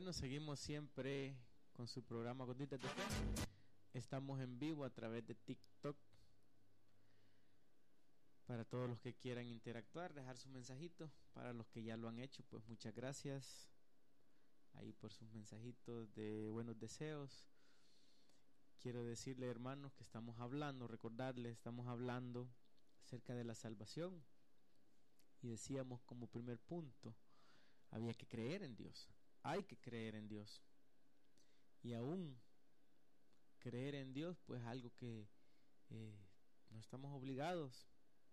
Bueno, seguimos siempre con su programa Gotitas de Fe. Estamos en vivo a través de TikTok. Para todos los que quieran interactuar, dejar su mensajito. Para los que ya lo han hecho, pues muchas gracias ahí por sus mensajitos de buenos deseos. Quiero decirle, hermanos, que estamos hablando, recordarles, estamos hablando acerca de la salvación. Y decíamos como primer punto, había que creer en Dios. Hay que creer en Dios. Y aún creer en Dios, pues algo que no estamos obligados,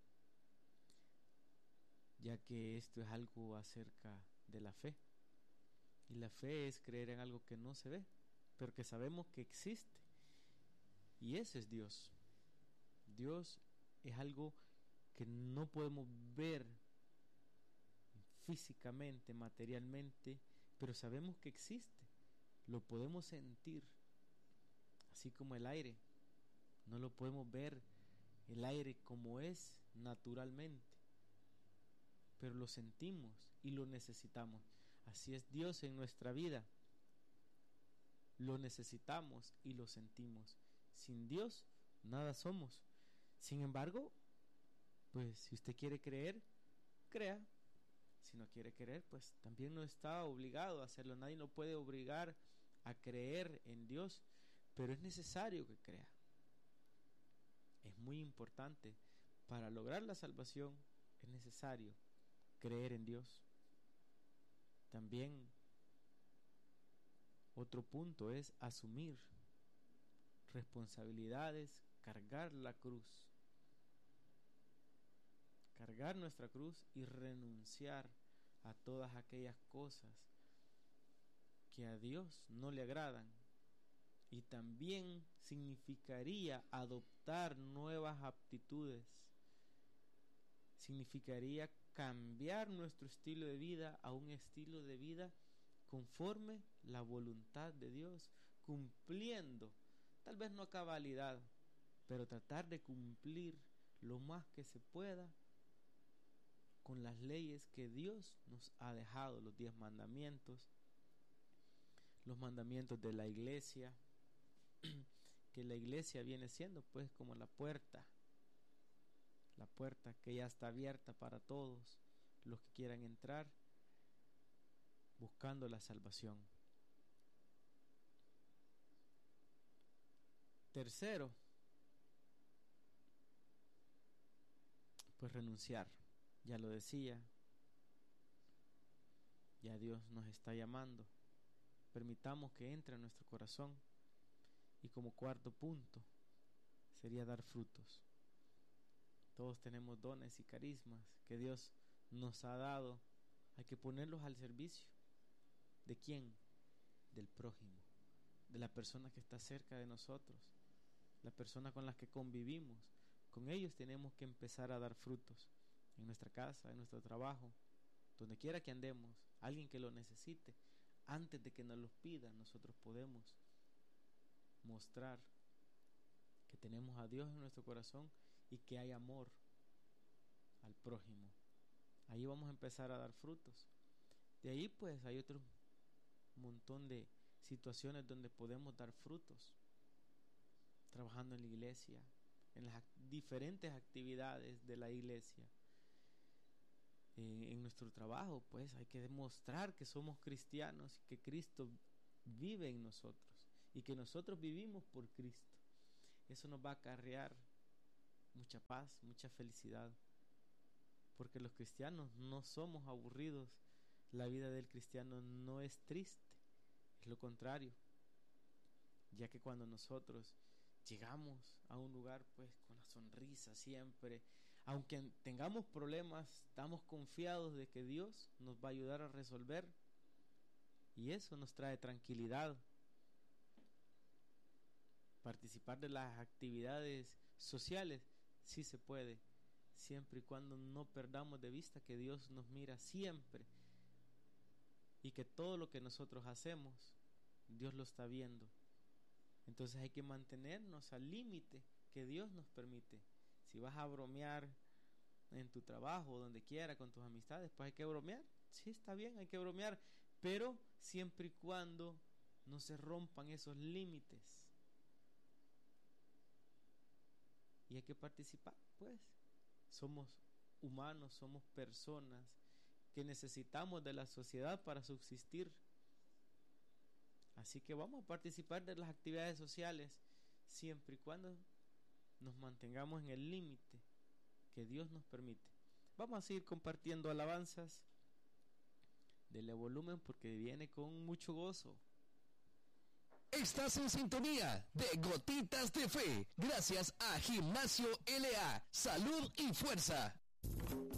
ya que esto es algo acerca de la fe. Y la fe es creer en algo que no se ve, pero que sabemos que existe. Y ese es Dios. Dios es algo que no podemos ver físicamente, materialmente, pero sabemos que existe. Lo podemos sentir, así como el aire. No lo podemos ver el aire como es naturalmente, pero lo sentimos y lo necesitamos. Así es Dios en nuestra vida. Lo necesitamos y lo sentimos. Sin Dios nada somos. Sin embargo, pues si usted quiere creer, crea. Si no quiere creer, pues también no está obligado a hacerlo. Nadie lo puede obligar a creer en Dios, pero es necesario que crea. Es muy importante. Para lograr la salvación es necesario creer en Dios. También otro punto es asumir responsabilidades, cargar la cruz, cargar nuestra cruz y renunciar a todas aquellas cosas que a Dios no le agradan. Y también significaría adoptar nuevas aptitudes, significaría cambiar nuestro estilo de vida a un estilo de vida conforme la voluntad de Dios, cumpliendo, tal vez no a cabalidad, pero tratar de cumplir lo más que se pueda con las leyes que Dios nos ha dejado, los 10 mandamientos, los mandamientos de la iglesia, que la iglesia viene siendo pues como la puerta que ya está abierta para todos los que quieran entrar buscando la salvación. Tercero, pues renunciar. Ya lo decía, ya Dios nos está llamando. Permitamos que entre en nuestro corazón. Y como cuarto punto sería dar frutos. Todos tenemos dones y carismas que Dios nos ha dado. Hay que ponerlos al servicio. ¿De quién? Del prójimo, de la persona que está cerca de nosotros, la persona con la que convivimos. Con ellos tenemos que empezar a dar frutos en nuestra casa, en nuestro trabajo, donde quiera que andemos. Alguien que lo necesite, antes de que nos los pida, nosotros podemos mostrar que tenemos a Dios en nuestro corazón y que hay amor al prójimo. Ahí vamos a empezar a dar frutos. De ahí pues hay otro montón de situaciones donde podemos dar frutos, trabajando en la iglesia, en las diferentes actividades de la iglesia. En nuestro trabajo pues hay que demostrar que somos cristianos y que Cristo vive en nosotros y que nosotros vivimos por Cristo. Eso nos va a acarrear mucha paz, mucha felicidad, porque los cristianos no somos aburridos. La vida del cristiano no es triste, es lo contrario, ya que cuando nosotros llegamos a un lugar pues con la sonrisa siempre, aunque tengamos problemas, estamos confiados de que Dios nos va a ayudar a resolver, y eso nos trae tranquilidad. Participar de las actividades sociales sí se puede, siempre y cuando no perdamos de vista que Dios nos mira siempre y que todo lo que nosotros hacemos Dios lo está viendo. Entonces hay que mantenernos al límite que Dios nos permite. Si vas a bromear en tu trabajo, donde quiera, con tus amistades, pues hay que bromear. Sí, está bien, hay que bromear, pero siempre y cuando no se rompan esos límites. Y hay que participar, pues. Somos humanos, somos personas que necesitamos de la sociedad para subsistir. Así que vamos a participar de las actividades sociales siempre y cuando nos mantengamos en el límite que Dios nos permite. Vamos a seguir compartiendo alabanzas. Dele volumen porque viene con mucho gozo. Estás en sintonía de Gotitas de Fe, gracias a Gimnasio LA, Salud y Fuerza.